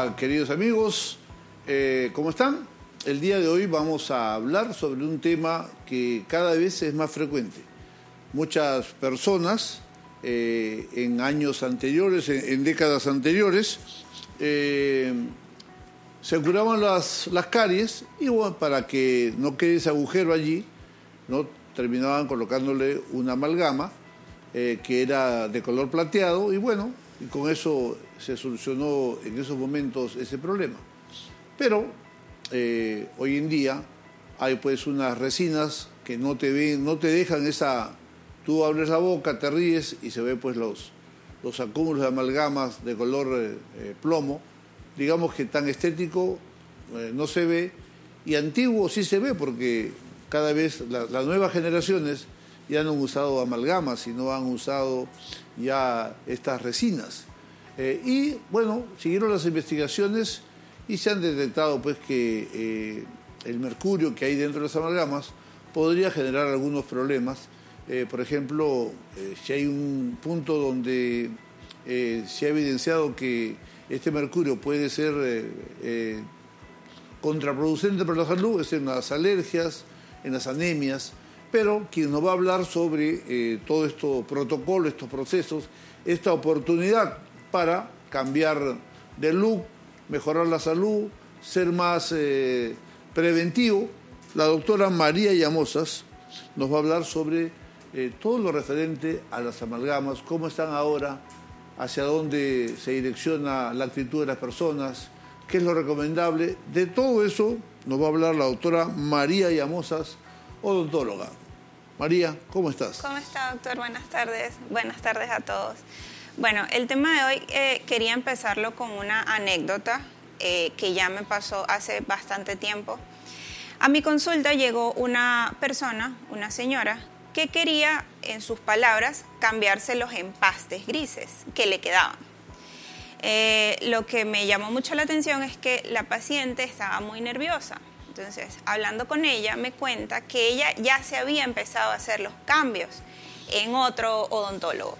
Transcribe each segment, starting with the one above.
Hola, queridos amigos, ¿cómo están? El día de hoy vamos a hablar sobre un tema que cada vez es más frecuente. Muchas personas en años anteriores, en décadas anteriores, se curaban las caries y bueno, para que no quede ese agujero allí, ¿no? Terminaban colocándole una amalgama que era de color plateado y bueno, y con eso se solucionó en esos momentos ese problema. Pero hoy en día hay pues unas resinas que no te dejan esa... Tú abres la boca, te ríes y se ve pues los acúmulos de amalgamas de color plomo. Digamos que tan estético no se ve y antiguo sí se ve porque cada vez las nuevas generaciones ya no han usado amalgamas, sino han usado ya estas resinas. Y bueno, siguieron las investigaciones y se han detectado pues que el mercurio que hay dentro de las amalgamas podría generar algunos problemas. Por ejemplo, si hay un punto donde se ha evidenciado que este mercurio puede ser contraproducente para la salud, es en las alergias, en las anemias, pero quien nos va a hablar sobre todo estos protocolos, estos procesos, esta oportunidad para cambiar de look, mejorar la salud, ser más preventivo, la doctora María Llamosas nos va a hablar sobre todo lo referente a las amalgamas, cómo están ahora, hacia dónde se direcciona la actitud de las personas, qué es lo recomendable. De todo eso nos va a hablar la doctora María Llamosas, odontóloga. María, ¿cómo estás? ¿Cómo está, doctor? Buenas tardes. Buenas tardes a todos. Bueno, el tema de hoy quería empezarlo con una anécdota que ya me pasó hace bastante tiempo. A mi consulta llegó una persona, una señora, que quería, en sus palabras, cambiarse los empastes grises que le quedaban. Lo que me llamó mucho la atención es que la paciente estaba muy nerviosa. Entonces, hablando con ella, me cuenta que ella ya se había empezado a hacer los cambios en otro odontólogo.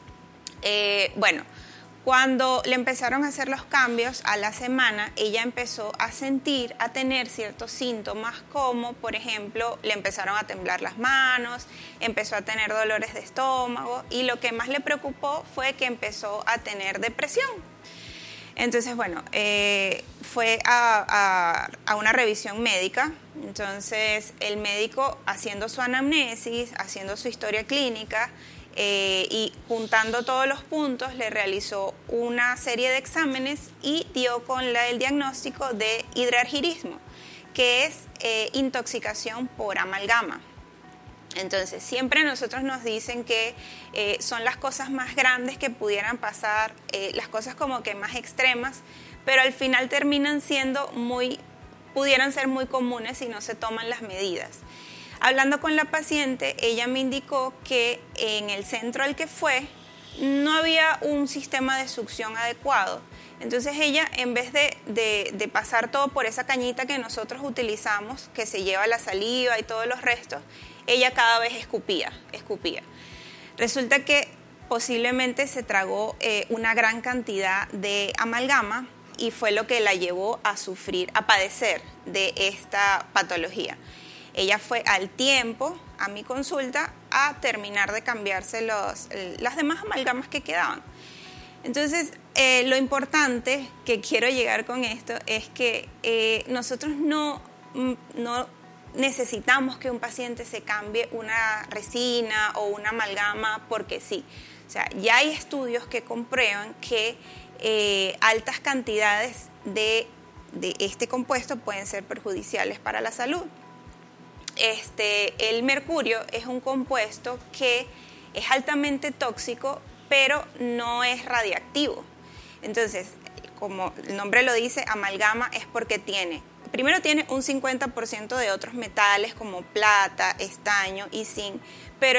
Bueno, cuando le empezaron a hacer los cambios, a la semana ella empezó a tener ciertos síntomas como, por ejemplo, le empezaron a temblar las manos, empezó a tener dolores de estómago y lo que más le preocupó fue que empezó a tener depresión. Entonces, bueno, fue a una revisión médica. Entonces, el médico haciendo su anamnesis, haciendo su historia clínica y juntando todos los puntos, le realizó una serie de exámenes y dio con el diagnóstico de hidrargirismo, que es intoxicación por amalgama. Entonces, siempre nosotros nos dicen que son las cosas más grandes que pudieran pasar, las cosas como que más extremas, pero al final pudieran ser muy comunes si no se toman las medidas. Hablando con la paciente, ella me indicó que en el centro al que fue no había un sistema de succión adecuado. Entonces ella, en vez de pasar todo por esa cañita que nosotros utilizamos, que se lleva la saliva y todos los restos, ella cada vez escupía. Resulta que posiblemente se tragó una gran cantidad de amalgama y fue lo que la llevó a padecer de esta patología. Ella fue al tiempo a mi consulta a terminar de cambiarse las demás amalgamas que quedaban. Entonces, lo importante que quiero llegar con esto es que nosotros no necesitamos que un paciente se cambie una resina o una amalgama porque sí. O sea, ya hay estudios que comprueban que altas cantidades de este compuesto pueden ser perjudiciales para la salud. El mercurio es un compuesto que es altamente tóxico, pero no es radiactivo. Entonces, como el nombre lo dice, amalgama es porque primero tiene un 50% de otros metales como plata, estaño y zinc, pero